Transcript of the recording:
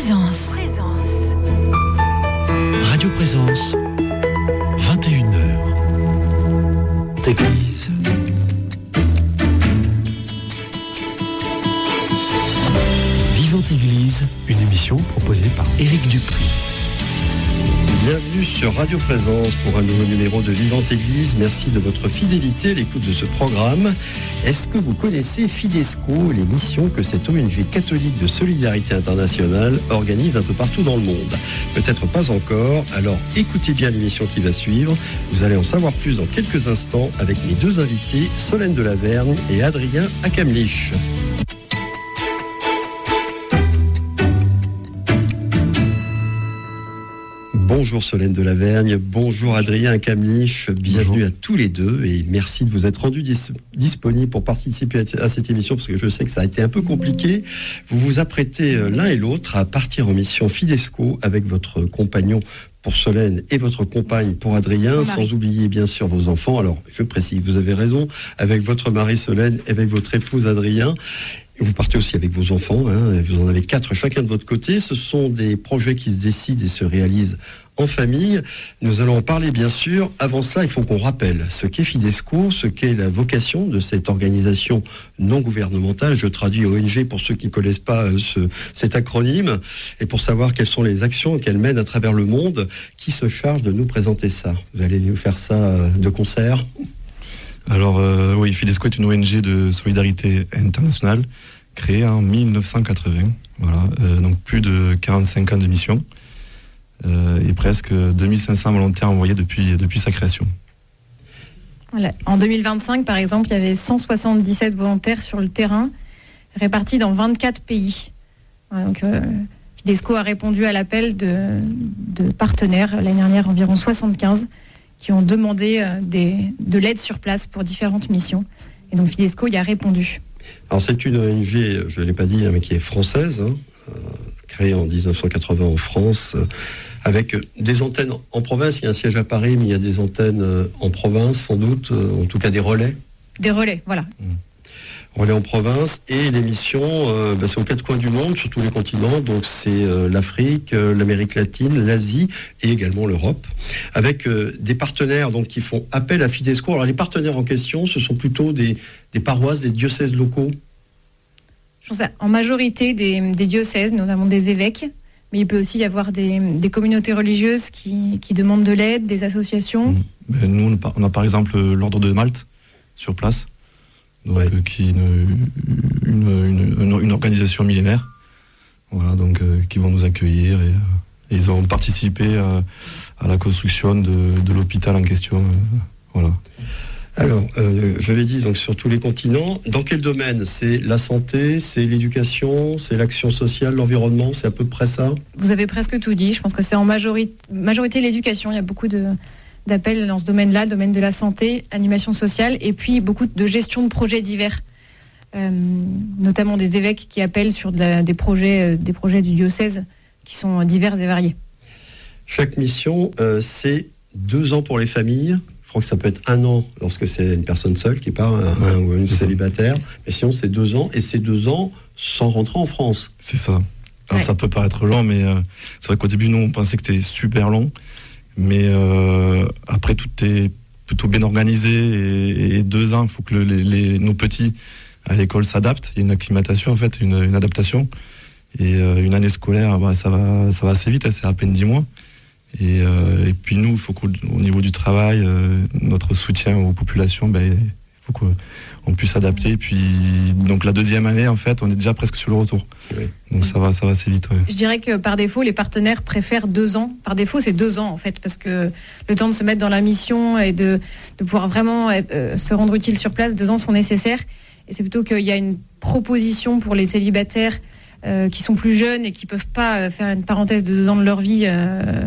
Présence. Radio Présence, 21h. Église. Vivante Église, une émission proposée par Éric Dupri. Bienvenue sur Radio Présence pour un nouveau numéro de Vivante Église. Merci de votre fidélité à l'écoute de ce programme. Est-ce que vous connaissez Fidesco, l'émission que cette ONG catholique de solidarité internationale organise un peu partout dans le monde? Peut-être pas encore, alors écoutez bien l'émission qui va suivre. Vous allez en savoir plus dans quelques instants avec mes deux invités, Solène de Lavergne et Adrien Akamlich. Bonjour Solène de Lavergne, bonjour Adrien Akamlich, bienvenue à tous les deux et merci de vous être rendus disponibles pour participer à cette émission parce que je sais que ça a été un peu compliqué. Vous vous apprêtez l'un et l'autre à partir en mission Fidesco avec votre compagnon pour Solène et votre compagne pour Adrien, sans oublier bien sûr vos enfants. Alors je précise, vous avez raison, avec votre mari Solène et avec votre épouse Adrien. Vous partez aussi avec vos enfants, vous en avez 4 chacun de votre côté. Ce sont des projets qui se décident et se réalisent en famille. Nous allons en parler bien sûr. Avant ça, il faut qu'on rappelle ce qu'est Fidesco, ce qu'est la vocation de cette organisation non gouvernementale. Je traduis ONG pour ceux qui ne connaissent pas cet acronyme et pour savoir quelles sont les actions qu'elle mène à travers le monde. Qui se charge de nous présenter ça? Vous allez nous faire ça de concert? Alors oui, Fidesco est une ONG de solidarité internationale créée en 1980. Voilà, donc plus de 45 ans de mission et presque 2500 volontaires envoyés depuis sa création. Voilà. En 2025, par exemple, il y avait 177 volontaires sur le terrain, répartis dans 24 pays. Voilà, donc Fidesco a répondu à l'appel de partenaires, l'année dernière environ 75, qui ont demandé de l'aide sur place pour différentes missions. Et donc Fidesco y a répondu. Alors c'est une ONG, je ne l'ai pas dit, mais qui est française, créée en 1980 en France, avec des antennes en province. Il y a un siège à Paris, mais il y a des antennes en province, sans doute, en tout cas des relais. Des relais, voilà. Relais en province, et les missions, c'est aux 4 coins du monde, sur tous les continents, donc c'est l'Afrique, l'Amérique latine, l'Asie et également l'Europe, avec des partenaires donc, qui font appel à Fidesco. Alors les partenaires en question, ce sont plutôt des paroisses, des diocèses locaux? Je pense en majorité des diocèses, notamment des évêques, mais il peut aussi y avoir des communautés religieuses qui demandent de l'aide, des associations. Nous, on a par exemple l'Ordre de Malte sur place. Donc, qui est une organisation millénaire, voilà, donc, qui vont nous accueillir et ils ont participé à la construction de l'hôpital en question. Voilà. Alors, je l'ai dit, donc sur tous les continents. Dans quel domaine? C'est la santé, c'est l'éducation, c'est l'action sociale, l'environnement, c'est à peu près ça? Vous avez presque tout dit. Je pense que c'est en majorité l'éducation. Il y a beaucoup d'appels dans ce domaine-là, domaine de la santé, animation sociale, et puis beaucoup de gestion de projets divers, notamment des évêques qui appellent sur des projets du diocèse qui sont divers et variés. Chaque mission, c'est 2 ans pour les familles. Je crois que ça peut être 1 an lorsque c'est une personne seule qui part, ou une célibataire, mais sinon c'est 2 ans, et c'est 2 ans sans rentrer en France. C'est ça. Alors ça peut paraître long, mais c'est vrai qu'au début, nous, on pensait que c'était super long. Mais après, tout est plutôt bien organisé et 2 ans, il faut que nos petits à l'école s'adaptent. Il y a une acclimatation, en fait, une adaptation. Et une année scolaire, ça va assez vite, c'est à peine 10 mois. Et puis nous, il faut qu'au niveau du travail, notre soutien aux populations, il faut qu'on puisse s'adapter. Et puis, donc la 2e année, en fait, on est déjà presque sur le retour. Oui. Donc ça va assez vite. Ouais. Je dirais que par défaut, les partenaires préfèrent 2 ans. Par défaut, c'est 2 ans, en fait, parce que le temps de se mettre dans la mission et de pouvoir vraiment se rendre utile sur place, 2 ans sont nécessaires. Et c'est plutôt qu'il y a une proposition pour les célibataires qui sont plus jeunes et qui ne peuvent pas faire une parenthèse de 2 ans de leur vie